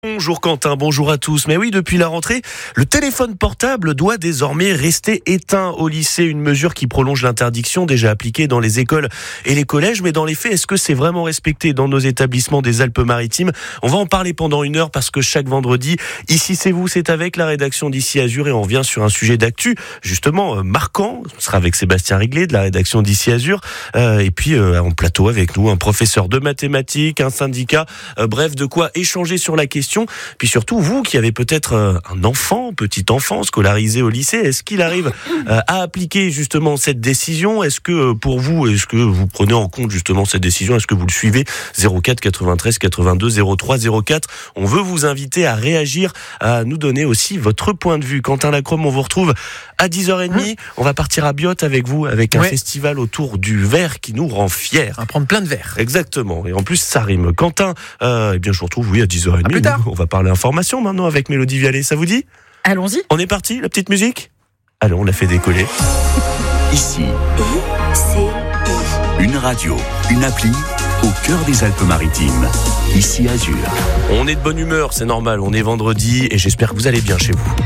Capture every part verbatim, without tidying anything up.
Bonjour Quentin, bonjour à tous. Mais oui, depuis la rentrée, le téléphone portable doit désormais rester éteint au lycée. Une mesure qui prolonge l'interdiction déjà appliquée dans les écoles et les collèges. Mais dans les faits, est-ce que c'est vraiment respecté dans nos établissements des Alpes-Maritimes ? On va en parler pendant une heure parce que chaque vendredi, Ici c'est vous, c'est avec la rédaction d'Ici Azur et on revient sur un sujet d'actu justement euh, marquant. On sera avec Sébastien Réglet de la rédaction d'Ici Azur euh, et puis euh, en plateau avec nous un professeur de mathématiques, un syndicat, euh, bref, de quoi échanger sur la question. Puis surtout, vous qui avez peut-être euh, un enfant, petit enfant scolarisé au lycée, est-ce qu'il arrive euh, à appliquer justement cette décision ? Est-ce que euh, pour vous, est-ce que vous prenez en compte justement cette décision ? Est-ce que vous le suivez ? zéro quatre quatre-vingt-treize quatre-vingt-deux zéro trois zéro quatre. On veut vous inviter à réagir, à nous donner aussi votre point de vue. Quentin Lacrome, on vous retrouve à dix heures trente. Mmh. On va partir à Biot avec vous, avec un ouais. festival autour du verre qui nous rend fiers. On va prendre plein de verres. Exactement. Et en plus, ça rime. Quentin, euh, eh bien, je vous retrouve, oui, à dix heures trente. À plus tard. On va parler information maintenant avec Mélodie Vialet, ça vous dit ? Allons-y. On est parti, la petite musique ? Allez, on l'a fait décoller. Ici, une radio, une appli au cœur des Alpes-Maritimes. Ici Azur. On est de bonne humeur, c'est normal, on est vendredi et j'espère que vous allez bien chez vous.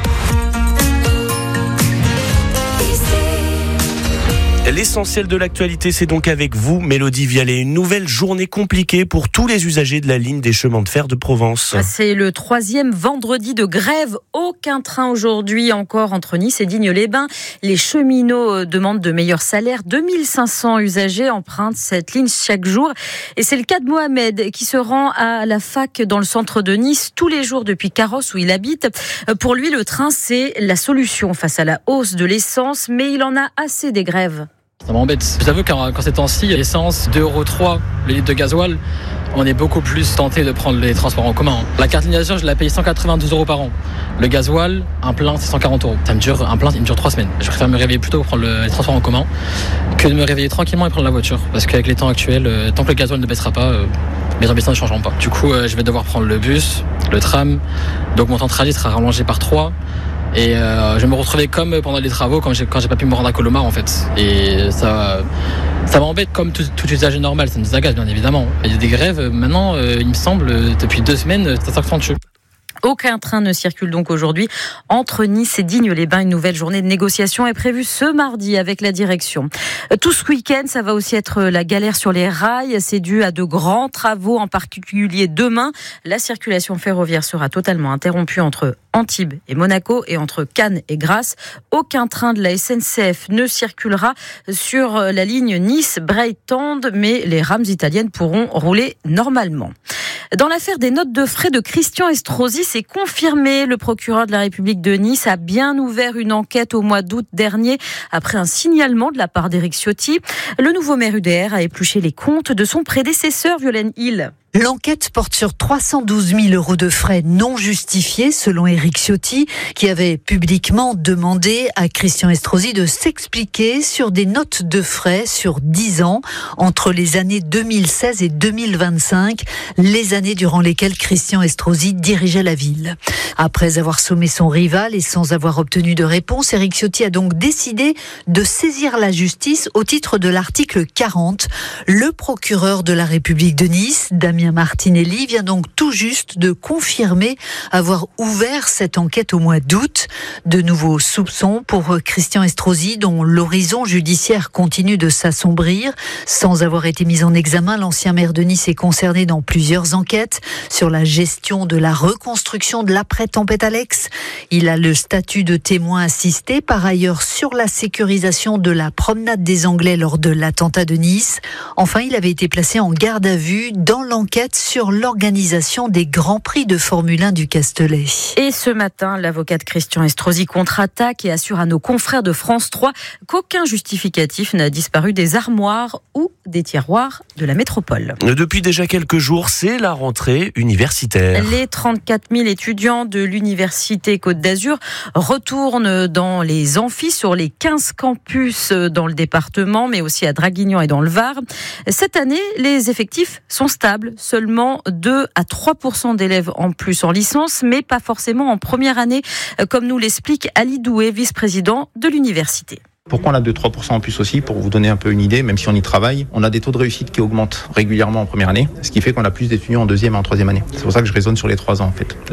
L'essentiel de l'actualité, c'est donc avec vous, Mélodie Vialet. Une nouvelle journée compliquée pour tous les usagers de la ligne des chemins de fer de Provence. C'est le troisième vendredi de grève. Aucun train aujourd'hui encore entre Nice et Digne-les-Bains. Les cheminots demandent de meilleurs salaires. deux mille cinq cents usagers empruntent cette ligne chaque jour. Et c'est le cas de Mohamed qui se rend à la fac dans le centre de Nice tous les jours depuis Carrosse où il habite. Pour lui, le train, c'est la solution face à la hausse de l'essence, mais il en a assez des grèves. Ça m'embête. Je vous avoue qu'en quand ces temps-ci, l'essence deux euros trois le litre de gasoil, on est beaucoup plus tenté de prendre les transports en commun. La carte ligne Azur, je la paye cent quatre-vingt-douze euros par an. Le gasoil, un plein, c'est cent quarante euros. Ça me dure, un plein, il me dure trois semaines. Je préfère me réveiller plutôt pour prendre le, les transports en commun que de me réveiller tranquillement et prendre la voiture. Parce qu'avec les temps actuels, euh, tant que le gasoil ne baissera pas, euh, mes ambitions ne changeront pas. Du coup, euh, je vais devoir prendre le bus, le tram. Donc mon temps de trajet sera rallongé par trois. Et euh, je vais me retrouver comme pendant les travaux quand j'ai, quand j'ai pas pu me rendre à Colomar en fait. Et ça, ça m'embête comme tout, tout usager normal, ça nous agace bien évidemment. Il y a des grèves maintenant, euh, il me semble, depuis deux semaines, ça s'accentue. Aucun train ne circule donc aujourd'hui entre Nice et Digne-les-Bains. Une nouvelle journée de négociation est prévue ce mardi avec la direction. Tout ce week-end, ça va aussi être la galère sur les rails. C'est dû à de grands travaux, en particulier demain. La circulation ferroviaire sera totalement interrompue entre Antibes et Monaco et entre Cannes et Grasse. Aucun train de la S N C F ne circulera sur la ligne Nice-Breil-Tende, mais les rames italiennes pourront rouler normalement. Dans l'affaire des notes de frais de Christian Estrosi, c'est confirmé. Le procureur de la République de Nice a bien ouvert une enquête au mois d'août dernier après un signalement de la part d'Éric Ciotti. Le nouveau maire U D R a épluché les comptes de son prédécesseur, Violaine Hill. L'enquête porte sur trois cent douze mille euros de frais non justifiés, selon Éric Ciotti, qui avait publiquement demandé à Christian Estrosi de s'expliquer sur des notes de frais sur dix ans, entre les années deux mille seize et deux mille vingt-cinq, les années durant lesquelles Christian Estrosi dirigeait la ville. Après avoir sommé son rival et sans avoir obtenu de réponse, Éric Ciotti a donc décidé de saisir la justice au titre de l'article quarante. Le procureur de la République de Nice, Damien Martinelli, vient donc tout juste de confirmer avoir ouvert cette enquête au mois d'août. De nouveaux soupçons pour Christian Estrosi, dont l'horizon judiciaire continue de s'assombrir. Sans avoir été mis en examen, l'ancien maire de Nice est concerné dans plusieurs enquêtes sur la gestion de la reconstruction de l'après-tempête Alex. Il a le statut de témoin assisté, par ailleurs sur la sécurisation de la promenade des Anglais lors de l'attentat de Nice. Enfin, il avait été placé en garde à vue dans l'enquête sur l'organisation des Grands Prix de Formule un du Castellet. Et ce matin, l'avocat de Christian Estrosi contre-attaque et assure à nos confrères de France trois qu'aucun justificatif n'a disparu des armoires ou des tiroirs de la métropole. Depuis déjà quelques jours, c'est la rentrée universitaire. Les trente-quatre mille étudiants de l'Université Côte d'Azur retournent dans les amphis sur les quinze campus dans le département, mais aussi à Draguignan et dans le Var. Cette année, les effectifs sont stables. Seulement deux à trois pour cent d'élèves en plus en licence, mais pas forcément en première année, comme nous l'explique Ali Doué, vice-président de l'université. Pourquoi on a deux à trois pour cent en plus aussi? Pour vous donner un peu une idée, même si on y travaille, on a des taux de réussite qui augmentent régulièrement en première année, ce qui fait qu'on a plus d'étudiants en deuxième et en troisième année. C'est pour ça que je raisonne sur les trois ans en fait.